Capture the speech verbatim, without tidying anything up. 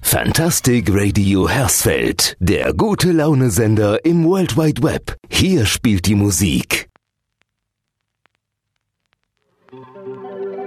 Fantastic Radio Hersfeld, der gute Laune-Sender im World Wide Web. Hier spielt die Musik.